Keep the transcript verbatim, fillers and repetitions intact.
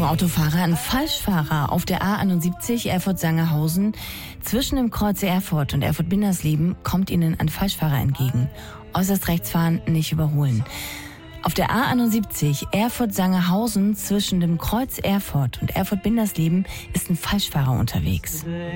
Autofahrer, ein Falschfahrer auf der A einundsiebzig Erfurt-Sangerhausen. Zwischen dem Kreuz Erfurt und Erfurt-Bindersleben kommt Ihnen ein Falschfahrer entgegen. Äußerst rechts fahren, nicht überholen. Auf der A einundsiebzig Erfurt-Sangerhausen zwischen dem Kreuz Erfurt und Erfurt-Bindersleben ist ein Falschfahrer unterwegs.